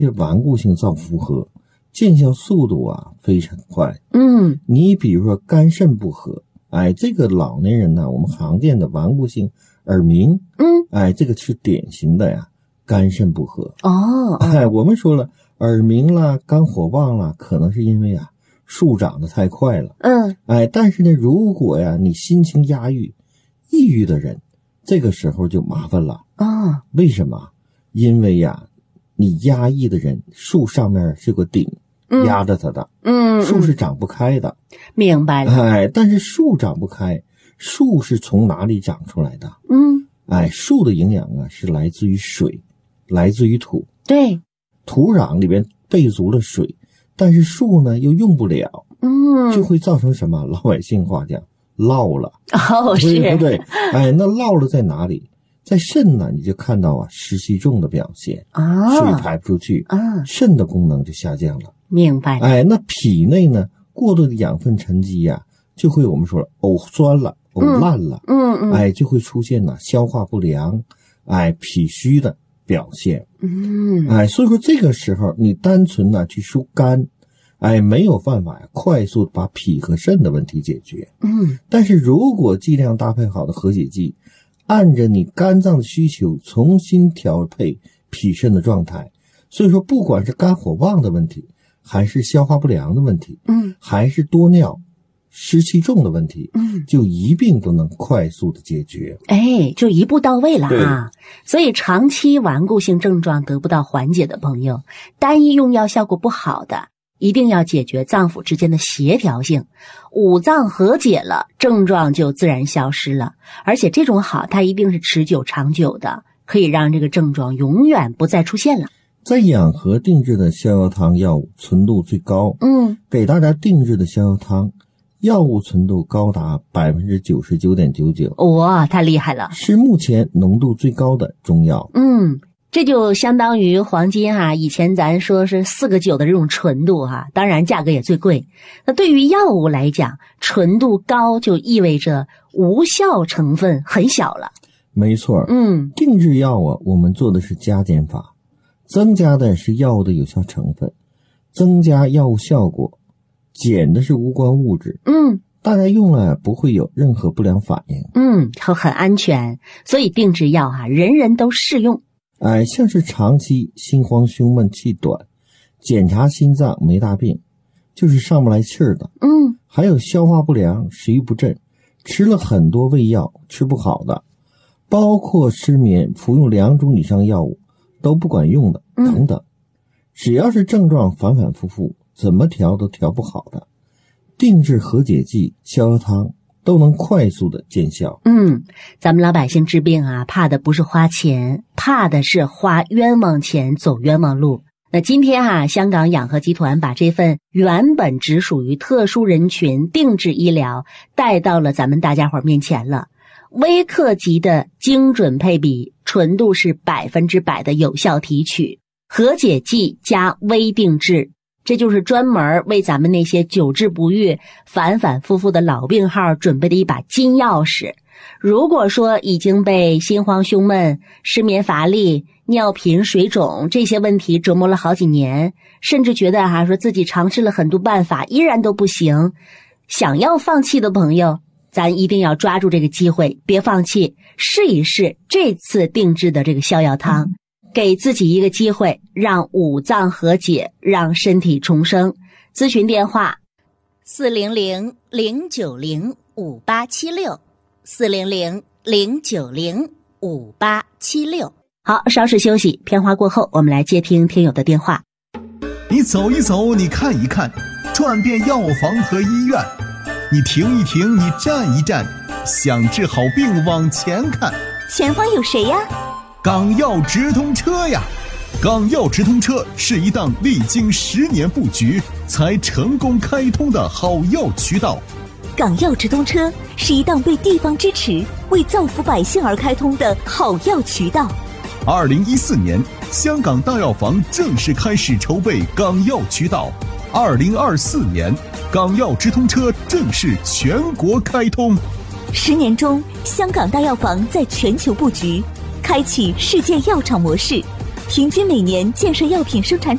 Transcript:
这顽固性脏负荷，见效速度啊非常快。你比如说肝肾不和，这个老年人呢，我们常见的顽固性耳鸣，这个是典型的呀肝肾不和。我们说了，耳鸣啦、肝火旺啦，可能是因为树长得太快了。但是呢，如果你心情压抑、抑郁的人，这个时候就麻烦了。为什么？因为你压抑的人，树上面是个顶压着它的，树是长不开的。 明白了。 但是树长不开，树是从哪里长出来的？树的营养是来自于水，来自于土。 对， 土壤里边备足了水，但是树呢又用不了，就会造成什么？老百姓话讲，涝了。 是， 对不对？那涝了在哪里？在肾呢，你就看到湿气重的表现，水排不出去，肾的功能就下降了。 明白了。 那脾内呢，过度的养分沉积就会我们说了呕酸了、呕烂了，就会出现消化不良，脾虚的表现。所以说这个时候你单纯去疏肝，没有办法快速把脾和肾的问题解决。但是如果剂量搭配好的和解剂，按着你肝脏的需求重新调配脾肾的状态，所以说不管是肝火旺的问题，还是消化不良的问题，还是多尿湿气重的问题，就一并都能快速的解决。 就一步到位了啊！所以长期顽固性症状得不到缓解的朋友，单一用药效果不好的，一定要解决脏腑之间的协调性，五脏和解了，症状就自然消失了。而且这种好，它一定是持久长久的，可以让这个症状永远不再出现了。 在养和定制的逍遥汤药物纯度最高，给大家定制的逍遥汤药物纯度高达 99.99%， 哇，太厉害了， 是目前浓度最高的中药。 这就相当于黄金以前咱说是4个9的这种纯度当然价格也最贵。那对于药物来讲，纯度高就意味着无效成分很小了。 没错。定制药我们做的是加减法，增加的是药物的有效成分，增加药物效果，减的是无关物质。大家用了不会有任何不良反应。 很安全，所以定制药人人都适用。 像是长期心慌胸闷气短，检查心脏没大病，就是上不来气儿的。还有消化不良、食欲不振，吃了很多胃药吃不好的，包括失眠服用2种以上药物都不管用的等等，只要是症状反反复复，怎么调都调不好的，定制和解剂、逍遥汤都能快速的见效。 咱们老百姓治病怕的不是花钱，怕的是花冤枉钱走冤枉路。那今天香港养和集团把这份原本只属于特殊人群定制医疗带到了咱们大家伙面前了。微克级的精准配比，纯度是100%的有效提取，和解剂加微定制，这就是专门为咱们那些久治不愈、反反复复的老病号准备的一把金钥匙。如果说已经被心慌胸闷、失眠乏力、尿频水肿这些问题折磨了好几年，甚至觉得说自己尝试了很多办法依然都不行，想要放弃的朋友，咱一定要抓住这个机会，别放弃，试一试这次定制的这个逍遥汤，给自己一个机会，让五脏和解，让身体重生。咨询电话400-090-5876，400-090-5876。好，稍事休息，片花过后，我们来接听听友的电话。 你走一走，你看一看，转遍药房和医院，你停一停，你站一站，想治好病往前看。 前方有谁呀？ 港药直通车呀！港药直通车是一档历经10年布局才成功开通的好药渠道。 港药直通车是一档被地方支持、为造福百姓而开通的好药渠道。 2014年，香港大药房正式开始筹备港药渠道。2024年，港药直通车正式全国开通。 10年中，香港大药房在全球布局，开启世界药厂模式， 平均每年建设药品生产